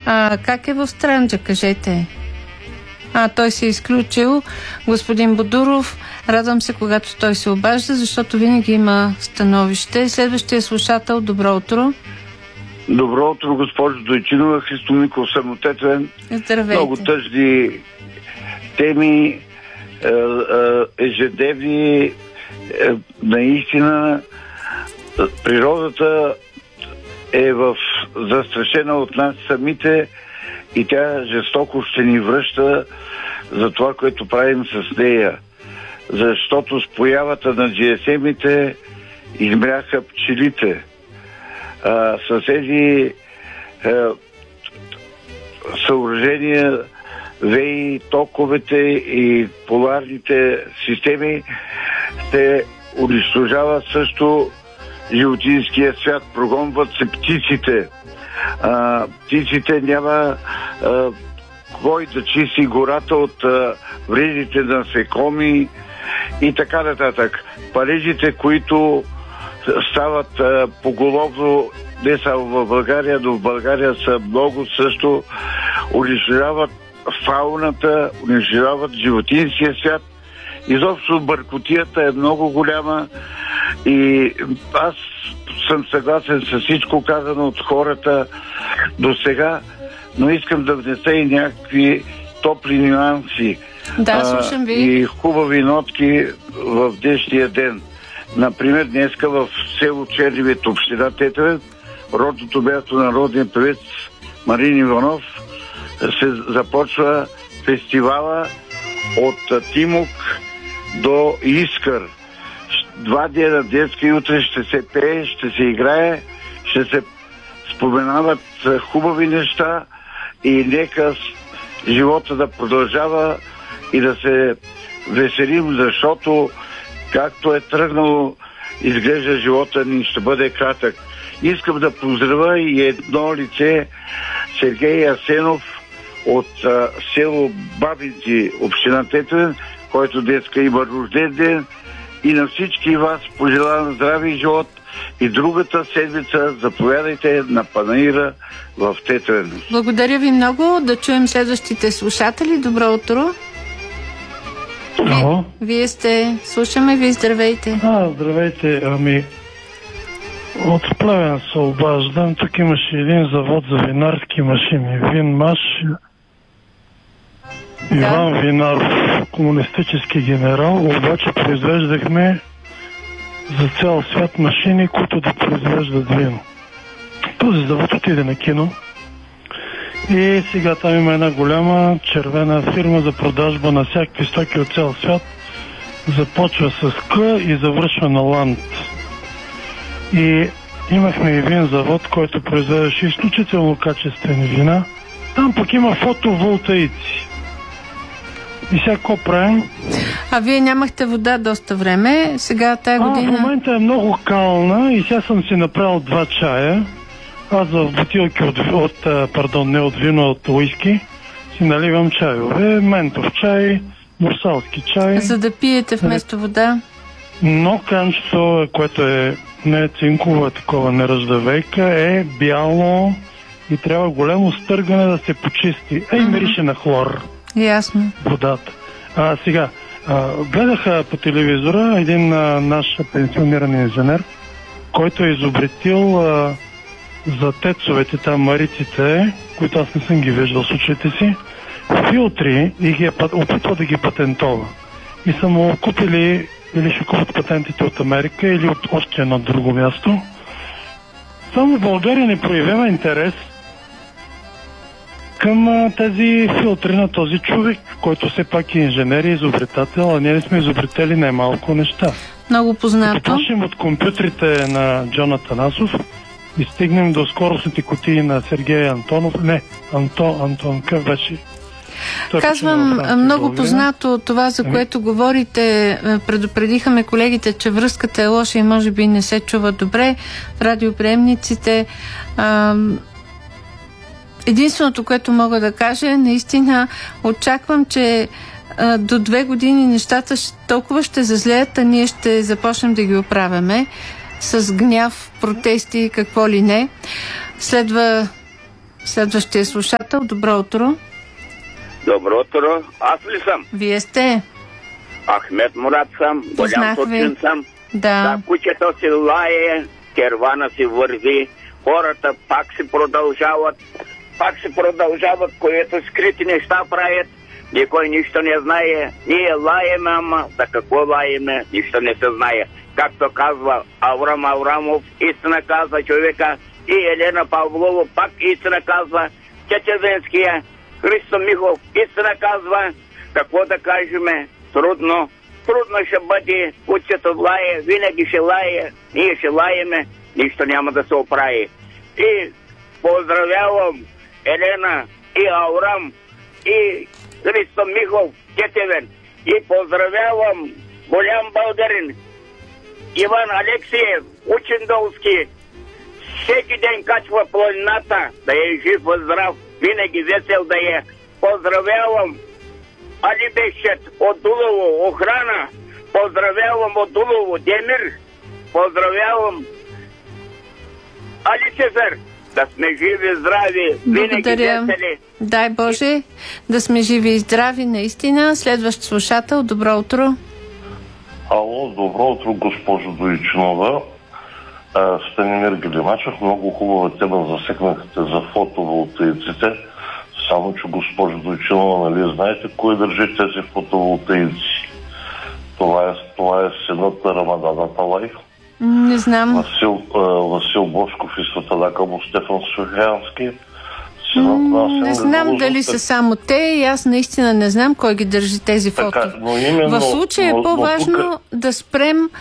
Как е в Странджа, кажете? Той се е изключил. Господин Бодуров, радвам се, когато той се обажда, защото винаги има становище. Следващия слушател, добро утро. Добро утро, госпожо Дойчинова. Христо Миков, самотетен. Здравейте. Много тъжни теми, ежедневни. Наистина природата е застрашена от нас самите и тя жестоко ще ни връща за това, което правим с нея. Защото с появата на GSM-ите измряха пчелите. С тези съоръжения, ВЕИ, токовете и поларните системи се унищожава също животинския свят. Прогонват се птиците. Птиците няма кой да чисти гората от вредите на насекоми и така нататък. Парежите, които стават поголовно не само в България, но в България са много също, унищожават фауната, унищожават животинския свят. Изобщо бъркотията е много голяма и аз съм съгласен с всичко казано от хората до сега, но искам да внеса и някакви топли нюанси слушам ви. И хубави нотки в днешния ден. Например, днеска в село Чернивец, община Тетевен, родното място на народния певец Марин Иванов, се започва фестивала от Тимок до Искър. 2 дена детска и утре ще се пее, ще се играе, ще се споменават хубави неща и нека живота да продължава и да се веселим, защото както е тръгнало, изглежда живота ни ще бъде кратък. Искам да поздравя и едно лице, Сергей Асенов от село Бабинци, община Тетевен, който днеска има рожден ден, и на всички вас пожелавам здраве и живот. И другата седмица заповядайте на Панаира в Тетевен. Благодаря ви много. Да чуем следващите слушатели. Добро утро. Вие сте... Слушаме ви. Здравейте. Здравейте. От Плевен се обаждам. Тук имаше един завод за винарски машини. Винмаш. Иван Винаров, комунистически генерал, обаче произвеждахме за цял свят машини, които да произвеждат вино. Този завод отиде на кино и сега там има една голяма червена фирма за продажба на всякакви стоки от цял свят. Започва с К и завършва на Ланд. И имахме и вин завод, който произвеждаше изключително качествени вина. Там пък има фотоволтаици. И сега какво правим? Вие нямахте вода доста време. Сега тая година... В момента е много кална и сега съм си направил 2 чая. Аз в бутилки не от вино, от уиски си наливам чайове. Ментов чай, бурсалски чай. За да пиете вместо вода? Но канчето, което е не цинково, е такова неръждавейка, е бяло и трябва голямо стъргане да се почисти. Мирише на хлор. Ясно. Водата. Сега, гледаха по телевизора един наш пенсиониран инженер, който е изобретил за тецовете, там мариците, които аз не съм ги виждал в очите си, филтри и ги опитва да ги патентова. И са му купили или ще купят патентите от Америка или от още едно друго място. Само в България не проявява интерес към тези филтри на този човек, който все пак е инженер и изобретател, а ние сме изобретели най-малко неща. Много познато. Като почнем от компютрите на Джон Атанасов и стигнем до скоростните кутии на Сергей Антонов. Антон, къв беше? Казвам, много познато това, за което говорите. Предупредиха ме колегите, че връзката е лоша и може би не се чува добре в радиоприемниците. Единственото, което мога да кажа, наистина очаквам, че до 2 години нещата толкова ще зазлеят, а ние ще започнем да ги оправяме с гняв, протести и какво ли не. Следва Следващия слушател, добро утро. Добро утро. Аз ли съм? Вие сте. Ахмед Мурат съм. Голям турчин съм. Да. Кучето си лае, кервана си върви, хората пак си продължават, което скрити неща правят. Никой нищо не знае. Ние лаеме, ама за какво лаеме, нищо не се знае. Както казва Аврам Аврамов, истина казва човека, и Елена Павлова пак истина казва, Чечевенския, Христо Михов истина казва. Какво да кажеме? Трудно ще бъде, кучето лае, винаги ще лае, ние ще лаеме, нищо няма да се оправи. И поздравявам Елена и Аврам и Христо Михов, Тетевен, и поздравявам голям българин Иван Алексиев, Учендолски. Всеки ден качва планината, да е жив и здрав, винаги весел да е. Поздравявам Али Бехчет от Дулово, охрана. Поздравявам от Дулово, Демир. Поздравявам Али Цезар. Да сме живи и здрави, винаги весели. Дай Боже да сме живи и здрави, наистина. Следващ слушател, добро утро. Ало, добро утро, госпожо Дойчинова. Станимир Гелимачев, много хубава тема засекнахте за фотоволтаиците. Само че, госпожо Дойчинова, нали знаете кой държи тези фотоволтаици? Това е синът на Рамадан Аталай. Не знам. Васил Бошков и Светанака Стефан Софиянски. Не знам дали са само те и аз наистина не знам кой ги държи тези фото. В случая е по-важно да спрем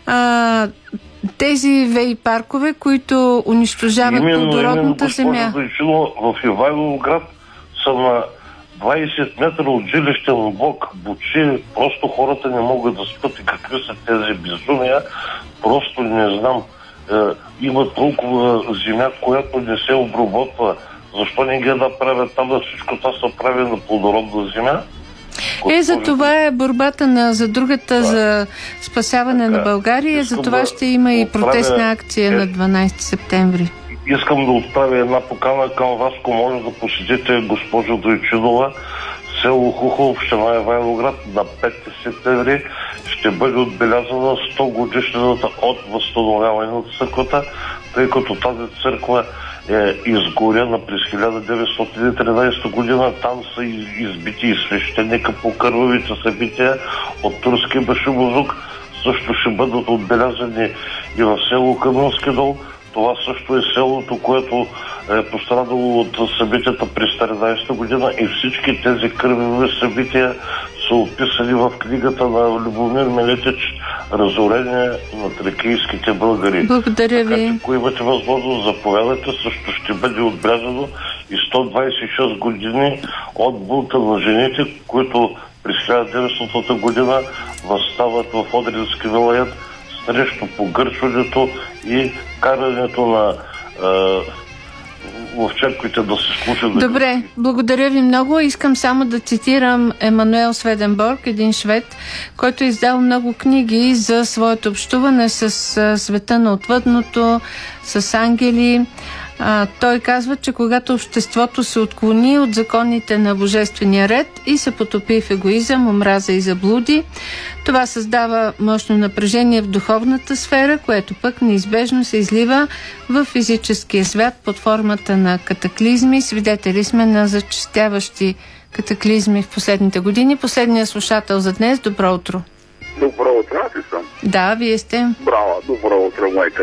тези ВЕИ паркове, които унищожават плодородната земя. В Ивайловград са на 20 метра от жилищен блок. Бучи, просто хората не могат да спят. И какви са тези безумия, просто не знам. Има толкова земя, която не се обработва. Защо не ги направят там, да всичко това се прави на плодородна земя? За това е борбата за другата, за спасяване на България. За това ще има и протестна акция на 12 септември. Искам да отправя една покана към вас, ако може да посетите, госпожа Дойчинова, село Хухол, община Ивайловград, на 5 септември ще бъде отбелязана 100 годишнината от възстановяване на църквата, тъй като тази църква е изгорена през 1913 година. Там са избити и свещеника по кървавите събития от турски башибозук. Също ще бъдат отбелязани и в село Каменски дол. Това също е селото, което е пострадало от събитията през 1913 година и всички тези кървави събития са описани в книгата на Любомир Милетич "Разорение на тракийските българи". Благодаря ви. Ако имате възможност, заповядайте. Също ще бъде отбелязано и 126 години от бунта на жените, които през 1900 година възстават в Одрински вилаят срещу погършването и карането на в черквите да се слушат. Добре, благодаря ви много. Искам само да цитирам Емануел Сведенборг, един швед, който е издал много книги за своето общуване с света на отвъдното, с ангели. Той казва, че когато обществото се отклони от законите на божествения ред и се потопи в егоизъм, омраза и заблуди, това създава мощно напрежение в духовната сфера, което пък неизбежно се излива в физическия свят под формата на катаклизми. Свидетели сме на зачестяващи катаклизми в последните години. Последният слушател за днес. Добро утро. Добро утро, аз ли съм? Да, вие сте. Браво, добро утро, моите